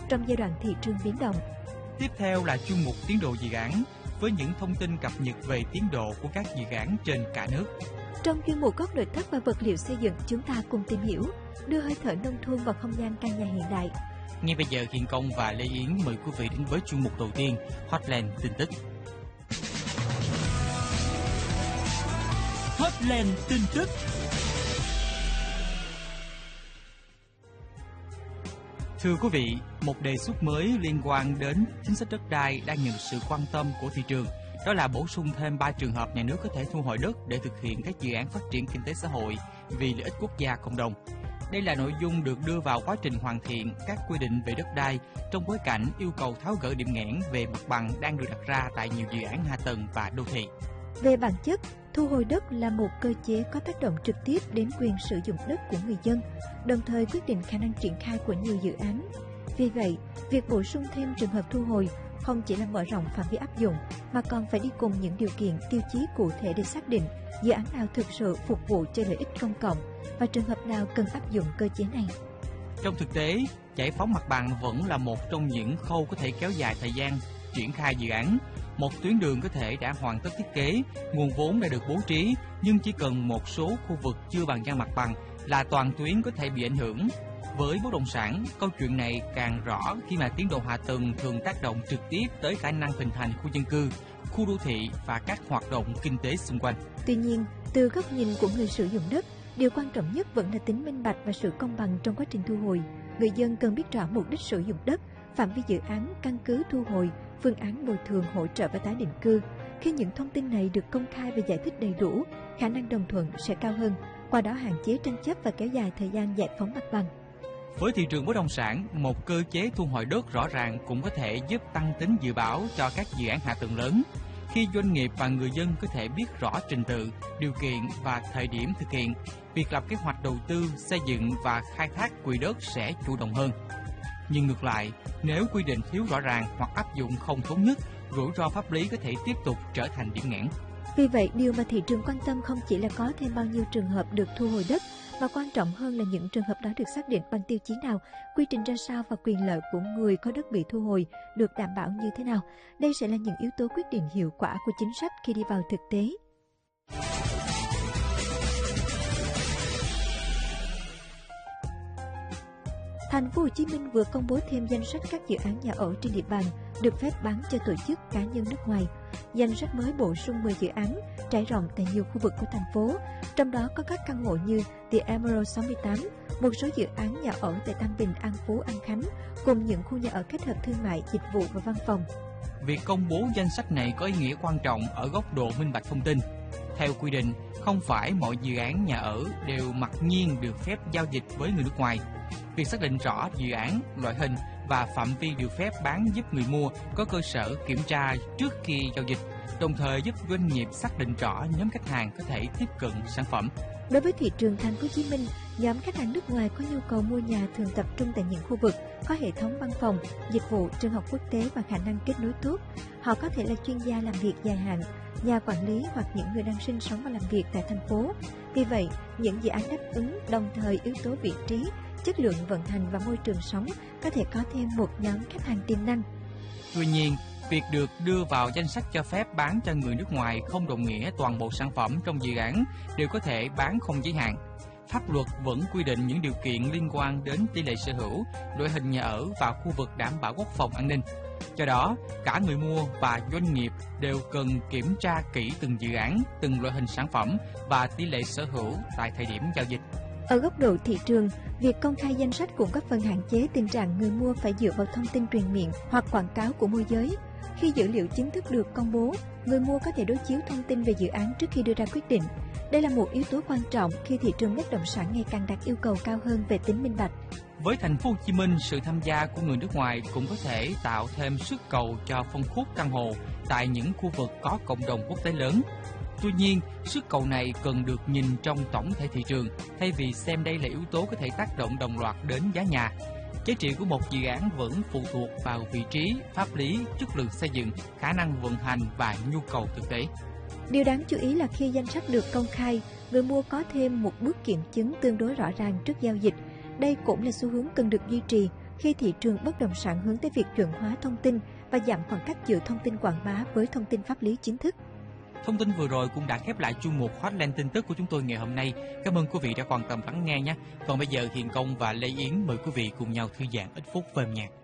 trong giai đoạn thị trường biến động. Tiếp theo là chuyên mục tiến độ dự án với những thông tin cập nhật về tiến độ của các dự án trên cả nước. Trong chuyên mục góc nội thất và vật liệu xây dựng, chúng ta cùng tìm hiểu đưa hơi thở nông thôn vào không gian căn nhà hiện đại. Ngay bây giờ, Hiền Công và Lê Yến mời quý vị đến với chuyên mục đầu tiên, Hotline tin tức. Hotline tin tức. Thưa quý vị, một đề xuất mới liên quan đến chính sách đất đai đang nhận sự quan tâm của thị trường. Đó là bổ sung thêm 3 trường hợp nhà nước có thể thu hồi đất để thực hiện các dự án phát triển kinh tế xã hội vì lợi ích quốc gia cộng đồng. Đây là nội dung được đưa vào quá trình hoàn thiện các quy định về đất đai trong bối cảnh yêu cầu tháo gỡ điểm nghẽn về mặt bằng đang được đặt ra tại nhiều dự án hạ tầng và đô thị. Về bản chất, thu hồi đất là một cơ chế có tác động trực tiếp đến quyền sử dụng đất của người dân, đồng thời quyết định khả năng triển khai của nhiều dự án. Vì vậy, việc bổ sung thêm trường hợp thu hồi không chỉ là mở rộng phạm vi áp dụng, mà còn phải đi cùng những điều kiện, tiêu chí cụ thể để xác định dự án nào thực sự phục vụ cho lợi ích công cộng và trường hợp nào cần áp dụng cơ chế này. Trong thực tế, giải phóng mặt bằng vẫn là một trong những khâu có thể kéo dài thời gian triển khai dự án. Một tuyến đường có thể đã hoàn tất thiết kế, nguồn vốn đã được bố trí, nhưng chỉ cần một số khu vực chưa bàn giao mặt bằng là toàn tuyến có thể bị ảnh hưởng. Với bất động sản, câu chuyện này càng rõ khi mà tiến độ hạ tầng thường tác động trực tiếp tới khả năng hình thành khu dân cư, khu đô thị và các hoạt động kinh tế xung quanh. Tuy nhiên, từ góc nhìn của người sử dụng đất, điều quan trọng nhất vẫn là tính minh bạch và sự công bằng trong quá trình thu hồi. Người dân cần biết rõ mục đích sử dụng đất, phạm vi dự án, căn cứ thu hồi, phương án bồi thường, hỗ trợ và tái định cư. Khi những thông tin này được công khai và giải thích đầy đủ, khả năng đồng thuận sẽ cao hơn, qua đó hạn chế tranh chấp và kéo dài thời gian giải phóng mặt bằng. Với thị trường bất động sản, một cơ chế thu hồi đất rõ ràng cũng có thể giúp tăng tính dự báo cho các dự án hạ tầng lớn. Khi doanh nghiệp và người dân có thể biết rõ trình tự, điều kiện và thời điểm thực hiện, việc lập kế hoạch đầu tư, xây dựng và khai thác quỹ đất sẽ chủ động hơn. Nhưng ngược lại, nếu quy định thiếu rõ ràng hoặc áp dụng không thống nhất, rủi ro pháp lý có thể tiếp tục trở thành điểm nghẽn. Vì vậy, điều mà thị trường quan tâm không chỉ là có thêm bao nhiêu trường hợp được thu hồi đất, mà quan trọng hơn là những trường hợp đó được xác định bằng tiêu chí nào, quy trình ra sao và quyền lợi của người có đất bị thu hồi được đảm bảo như thế nào. Đây sẽ là những yếu tố quyết định hiệu quả của chính sách khi đi vào thực tế. Thành phố Hồ Chí Minh vừa công bố thêm danh sách các dự án nhà ở trên địa bàn được phép bán cho tổ chức cá nhân nước ngoài. Danh sách mới bổ sung 10 dự án trải rộng tại nhiều khu vực của thành phố, trong đó có các căn hộ như The Emerald 68, một số dự án nhà ở tại Tam Bình, An Phú, An Khánh, cùng những khu nhà ở kết hợp thương mại, dịch vụ và văn phòng. Việc công bố danh sách này có ý nghĩa quan trọng ở góc độ minh bạch thông tin. Theo quy định, không phải mọi dự án nhà ở đều mặc nhiên được phép giao dịch với người nước ngoài. Việc xác định rõ dự án, loại hình và phạm vi được phép bán giúp người mua có cơ sở kiểm tra trước khi giao dịch, đồng thời giúp doanh nghiệp xác định rõ nhóm khách hàng có thể tiếp cận sản phẩm. Đối với thị trường Thành phố Hồ Chí Minh, nhóm khách hàng nước ngoài có nhu cầu mua nhà thường tập trung tại những khu vực có hệ thống văn phòng, dịch vụ, trường học quốc tế và khả năng kết nối tốt. Họ có thể là chuyên gia làm việc dài hạn, nhà quản lý hoặc những người đang sinh sống và làm việc tại thành phố. Vì vậy, những dự án đáp ứng đồng thời yếu tố vị trí, chất lượng vận hành và môi trường sống có thể có thêm một nhóm khách hàng tiềm năng. Tuy nhiên, việc được đưa vào danh sách cho phép bán cho người nước ngoài không đồng nghĩa toàn bộ sản phẩm trong dự án đều có thể bán không giới hạn. Pháp luật vẫn quy định những điều kiện liên quan đến tỷ lệ sở hữu, loại hình nhà ở và khu vực đảm bảo quốc phòng an ninh. Do đó, cả người mua và doanh nghiệp đều cần kiểm tra kỹ từng dự án, từng loại hình sản phẩm và tỷ lệ sở hữu tại thời điểm giao dịch. Ở góc độ thị trường, việc công khai danh sách cũng góp phần hạn chế tình trạng người mua phải dựa vào thông tin truyền miệng hoặc quảng cáo của môi giới. Khi dữ liệu chính thức được công bố, người mua có thể đối chiếu thông tin về dự án trước khi đưa ra quyết định. Đây là một yếu tố quan trọng khi thị trường bất động sản ngày càng đặt yêu cầu cao hơn về tính minh bạch. Với Thành phố Hồ Chí Minh, sự tham gia của người nước ngoài cũng có thể tạo thêm sức cầu cho phân khúc căn hộ tại những khu vực có cộng đồng quốc tế lớn. Tuy nhiên, sức cầu này cần được nhìn trong tổng thể thị trường, thay vì xem đây là yếu tố có thể tác động đồng loạt đến giá nhà. Giá trị của một dự án vẫn phụ thuộc vào vị trí, pháp lý, chất lượng xây dựng, khả năng vận hành và nhu cầu thực tế. Điều đáng chú ý là khi danh sách được công khai, người mua có thêm một bước kiểm chứng tương đối rõ ràng trước giao dịch. Đây cũng là xu hướng cần được duy trì, khi thị trường bất động sản hướng tới việc chuẩn hóa thông tin và giảm khoảng cách giữa thông tin quảng bá với thông tin pháp lý chính thức. Thông tin vừa rồi cũng đã khép lại chuyên mục Hotline tin tức của chúng tôi ngày hôm nay. Cảm ơn quý vị đã quan tâm lắng nghe nhé. Còn bây giờ Hiền Công và Lê Yến mời quý vị cùng nhau thư giãn ít phút với âm nhạc.